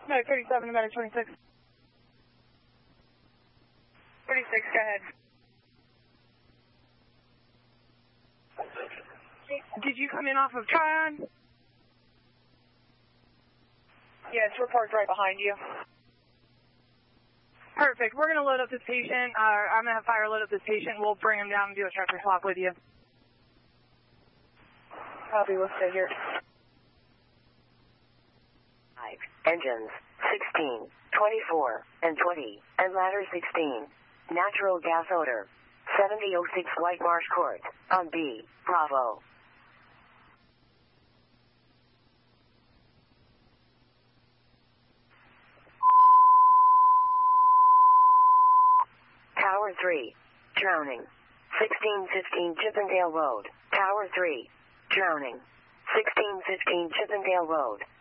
No, 37 to Medic 26. 36, go ahead. Did you come in off of Tryon? Yes, we're parked right behind you. Perfect. We're going to load up this patient. I'm going to have fire load up this patient. We'll bring him down and do a traffic swap with you. Copy. We'll stay here. Engines 16, 24, and 20, and ladder 16. Natural gas odor. 7006 White Marsh Court, on B, Bravo. Tower 3, drowning. 1615 Chippendale Road, Tower 3, drowning. 1615 Chippendale Road.